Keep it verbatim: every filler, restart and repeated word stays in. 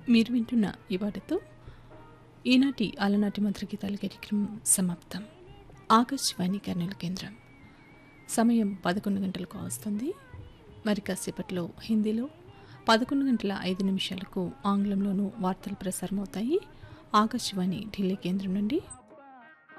మీరు వింటున్న ఈ పాటతో ఈనాటి అలనాటి మధురగీతాల కార్యక్రమం సమాప్తం. ఆకాశవాణి కర్నూలు కేంద్రం. సమయం పదకొండు గంటలకు వస్తుంది. మరి కాసేపట్లో హిందీలో, పదకొండు గంటల ఐదు నిమిషాలకు ఆంగ్లంలోనూ వార్తలు ప్రసారమవుతాయి. ఆకాశవాణి ఢిల్లీ కేంద్రం నుండి.